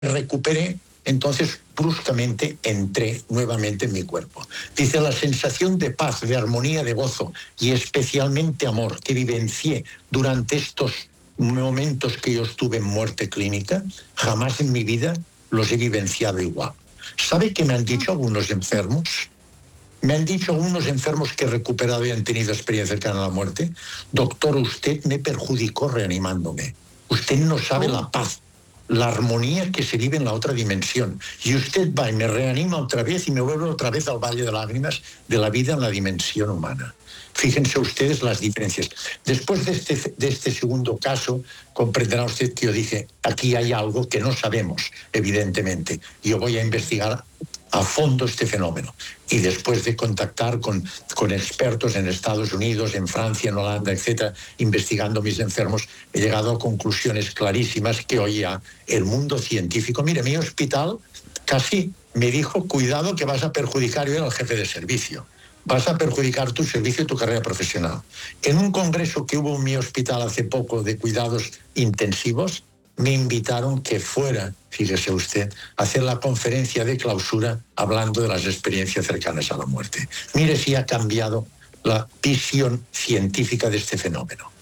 recuperé, entonces bruscamente entré nuevamente en mi cuerpo. Dice, la sensación de paz, de armonía, de gozo y especialmente amor que vivencié durante estos momentos que yo estuve en muerte clínica, jamás en mi vida los he vivenciado igual. ¿Sabe qué me han dicho algunos enfermos? Me han dicho algunos enfermos que he recuperado y han tenido experiencia cercana a la muerte: doctor, usted me perjudicó reanimándome. Usted no sabe la paz, la armonía que se vive en la otra dimensión. Y usted va y me reanima otra vez y me vuelve otra vez al valle de lágrimas de la vida en la dimensión humana. Fíjense ustedes las diferencias. Después de este segundo caso, comprenderá usted que yo dije, aquí hay algo que no sabemos, evidentemente. Yo voy a investigar a fondo este fenómeno. Y después de contactar con expertos en Estados Unidos, en Francia, en Holanda, etcétera, investigando mis enfermos, he llegado a conclusiones clarísimas que hoy ya el mundo científico, mire, mi hospital casi me dijo, cuidado que vas a perjudicar, yo era el jefe de servicio, vas a perjudicar tu servicio y tu carrera profesional. En un congreso que hubo en mi hospital hace poco de cuidados intensivos, me invitaron que fuera, fíjese usted, a hacer la conferencia de clausura hablando de las experiencias cercanas a la muerte. Mire si ha cambiado la visión científica de este fenómeno.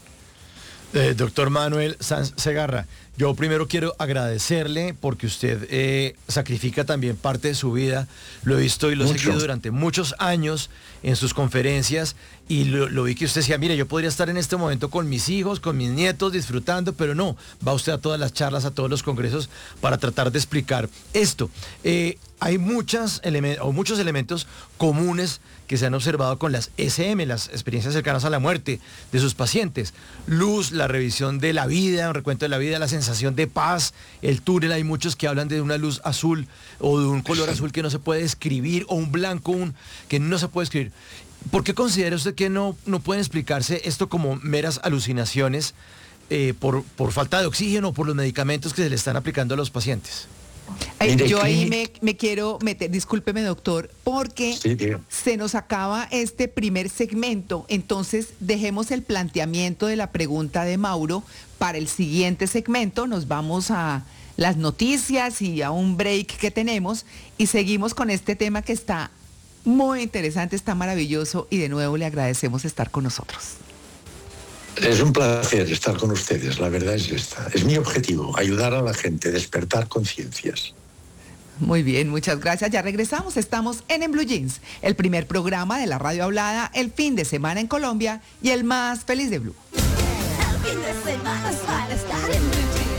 Doctor Manuel Sanz Segarra, yo primero quiero agradecerle porque usted sacrifica también parte de su vida. Lo he visto y lo he seguido durante muchos años en sus conferencias y lo vi que usted decía, mire, yo podría estar en este momento con mis hijos, con mis nietos, disfrutando, pero no, va usted a todas las charlas, a todos los congresos para tratar de explicar esto. Hay muchos elementos comunes que se han observado con las SM, las experiencias cercanas a la muerte de sus pacientes. Luz, la revisión de la vida, un recuento de la vida, la sensación de paz, el túnel. Hay muchos que hablan de una luz azul o de un color azul que no se puede describir, o un blanco que no se puede escribir. ¿Por qué considera usted que no pueden explicarse esto como meras alucinaciones por falta de oxígeno o por los medicamentos que se le están aplicando a los pacientes? Yo ahí me quiero meter, discúlpeme doctor, porque se nos acaba este primer segmento, entonces dejemos el planteamiento de la pregunta de Mauro para el siguiente segmento. Nos vamos a las noticias y a un break que tenemos y seguimos con este tema que está muy interesante, está maravilloso y de nuevo le agradecemos estar con nosotros. Es un placer estar con ustedes, la verdad es esta. Es mi objetivo, ayudar a la gente, despertar conciencias. Muy bien, muchas gracias. Ya regresamos, estamos en Blue Jeans, el primer programa de la radio hablada, el fin de semana en Colombia y el más feliz de Blue. El fin de semana es para estar en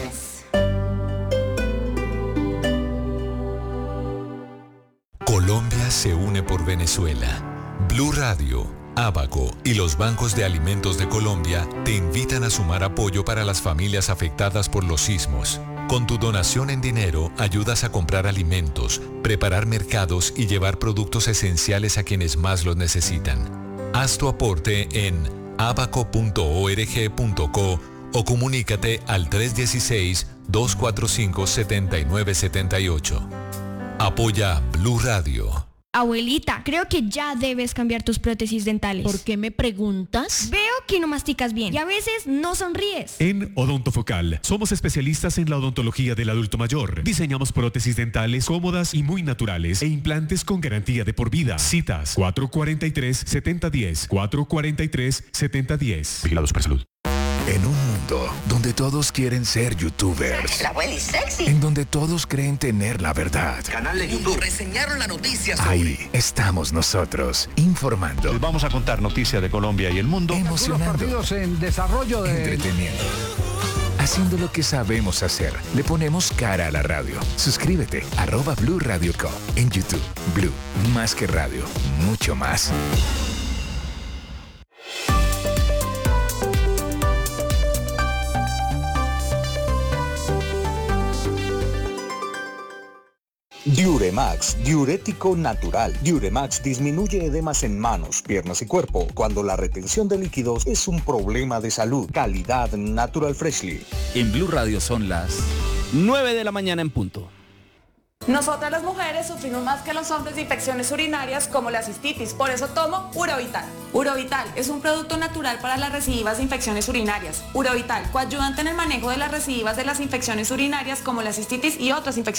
Blue Jeans. Colombia se une por Venezuela. Blue Radio, Abaco y los bancos de alimentos de Colombia te invitan a sumar apoyo para las familias afectadas por los sismos. Con tu donación en dinero ayudas a comprar alimentos, preparar mercados y llevar productos esenciales a quienes más los necesitan. Haz tu aporte en abaco.org.co o comunícate al 316-245-7978. Apoya Blue Radio. Abuelita, creo que ya debes cambiar tus prótesis dentales. ¿Por qué me preguntas? Veo que no masticas bien y a veces no sonríes. En Odontofocal somos especialistas en la odontología del adulto mayor. Diseñamos prótesis dentales cómodas y muy naturales e implantes con garantía de por vida. Citas 443-7010, 443-7010. Vigilado Supersalud. En un mundo donde todos quieren ser youtubers, la abuela sexy, en donde todos creen tener la verdad, canal de YouTube, reseñaron la noticia sobre... Ahí estamos nosotros, informando. Les vamos a contar noticias de Colombia y el mundo. Emocionando. Los partidos en desarrollo de... Entreteniendo. Haciendo lo que sabemos hacer. Le ponemos cara a la radio. Suscríbete, @Blue Radio Co. En YouTube. Blue, más que radio, mucho más. Diuremax, diurético natural. Diuremax disminuye edemas en manos, piernas y cuerpo cuando la retención de líquidos es un problema de salud. Calidad Natural Freshly. En Blue Radio son las 9 de la mañana en punto. Nosotras las mujeres sufrimos más que los hombres de infecciones urinarias como la cistitis, por eso tomo Urovital. Urovital es un producto natural para las recidivas de infecciones urinarias. Urovital, coayudante en el manejo de las recidivas de las infecciones urinarias como la cistitis y otras infecciones